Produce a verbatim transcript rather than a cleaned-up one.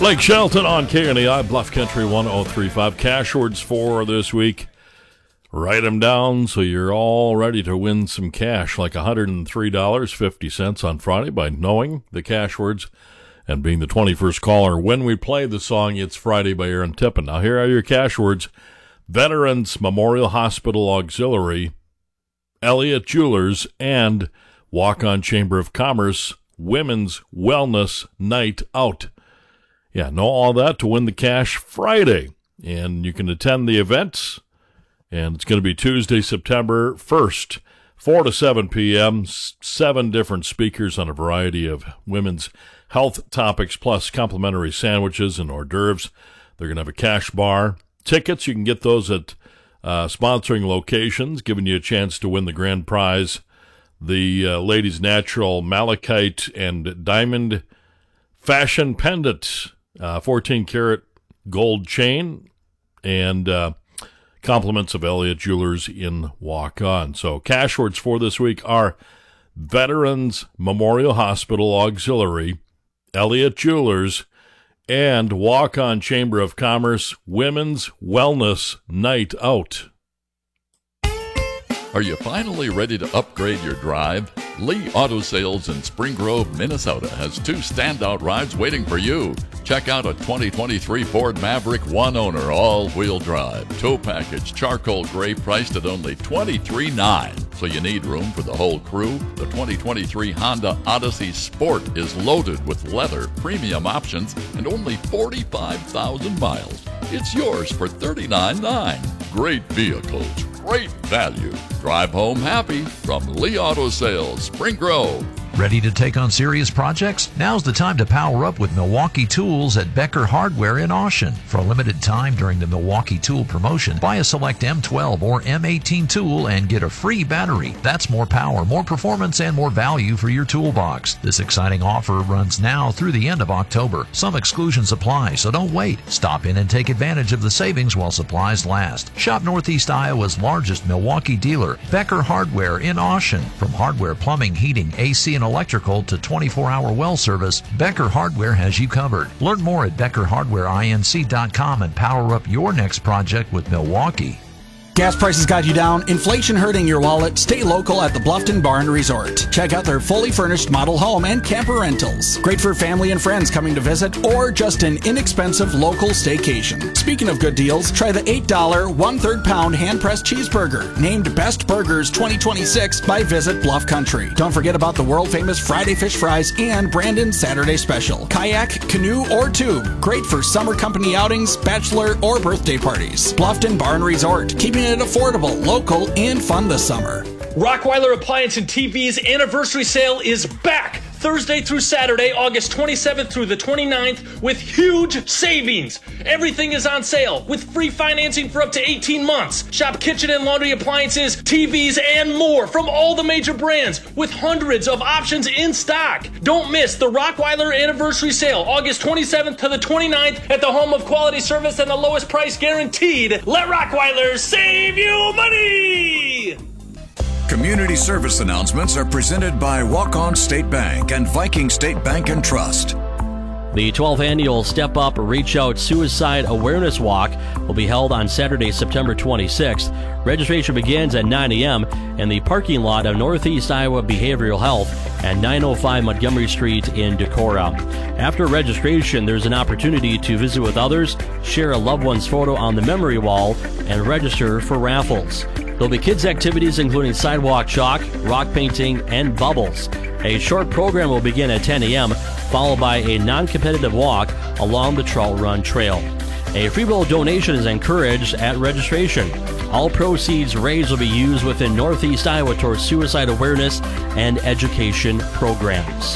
Blake Shelton on K N A I, Bluff Country one oh three point five. Cash words for this week. Write them down so you're all ready to win some cash, like one hundred three dollars and fifty cents on Friday by knowing the cash words and being the twenty-first caller when we play the song It's Friday by Aaron Tippin. Now, here are your cash words. Veterans Memorial Hospital Auxiliary, Elliott Jewelers, and Walk-On Chamber of Commerce Women's Wellness Night Out. Yeah, know all that to win the cash Friday. And you can attend the events. And it's going to be Tuesday, September first, four to seven p.m., seven different speakers on a variety of women's health topics, plus complimentary sandwiches and hors d'oeuvres. They're going to have a cash bar. Tickets, you can get those at uh, sponsoring locations, giving you a chance to win the grand prize, the uh, Ladies Natural Malachite and Diamond Fashion Pendant, uh, fourteen karat gold chain, and uh, compliments of Elliott Jewelers in Walk-On. So cash words for this week are Veterans Memorial Hospital Auxiliary, Elliott Jewelers, and Walk-On Chamber of Commerce Women's Wellness Night Out. Are you finally ready to upgrade your drive? Lee Auto Sales in Spring Grove, Minnesota has two standout rides waiting for you. Check out a twenty twenty-three Ford Maverick one-owner all-wheel drive. Tow package charcoal gray priced at only twenty-three thousand nine hundred dollars. So you need room for the whole crew? The twenty twenty-three Honda Odyssey Sport is loaded with leather, premium options, and only forty-five thousand miles. It's yours for thirty-nine thousand nine hundred dollars. Great vehicles, great value. Drive home happy from Lee Auto Sales, Spring Grove. Ready to take on serious projects? Now's the time to power up with Milwaukee Tools at Becker Hardware in Austin. For a limited time during the Milwaukee Tool promotion, buy a select M twelve or M eighteen tool and get a free battery. That's more power, more performance, and more value for your toolbox. This exciting offer runs now through the end of October. Some exclusions apply, so don't wait. Stop in and take advantage of the savings while supplies last. Shop Northeast Iowa's largest Milwaukee dealer, Becker Hardware in Austin. From hardware, plumbing, heating, A C, and electrical to twenty-four hour well service, Becker Hardware has you covered. Learn more at becker hardware inc dot com and power up your next project with Milwaukee. Gas prices got you down, inflation hurting your wallet? Stay local at the Bluffton Bar and Resort. Check out their fully furnished model home and camper rentals. Great for family and friends coming to visit or just an inexpensive local staycation. Speaking of good deals, try the eight dollar one-third pound hand-pressed cheeseburger, named Best Burgers twenty twenty-six by Visit Bluff Country. Don't forget about the world-famous Friday Fish Fries and Brandon's Saturday Special. Kayak, canoe, or tube. Great for summer company outings, bachelor, or birthday parties. Bluffton Bar and Resort, keeping it affordable, local, and fun this summer. Rockweiler Appliance and T V's anniversary sale is back Thursday through Saturday, August twenty-seventh through the twenty-ninth, with huge savings. Everything is on sale with free financing for up to eighteen months. Shop kitchen and laundry appliances, T Vs, and more from all the major brands with hundreds of options in stock. Don't miss the Rockweiler anniversary sale, August twenty-seventh to the twenty-ninth, at the home of quality service and the lowest price guaranteed. Let Rockweiler save you money! Community service announcements are presented by Walk-On State Bank and Viking State Bank and Trust. The twelfth annual Step Up Reach Out Suicide Awareness Walk will be held on Saturday, September twenty-sixth. Registration begins at nine a.m. in the parking lot of Northeast Iowa Behavioral Health at nine oh five Montgomery Street in Decorah. After registration, there's an opportunity to visit with others, share a loved one's photo on the memory wall, and register for raffles. There'll be kids' activities including sidewalk chalk, rock painting, and bubbles. A short program will begin at ten a.m., followed by a non-competitive walk along the Trout Run Trail. A free will donation is encouraged at registration. All proceeds raised will be used within Northeast Iowa towards suicide awareness and education programs.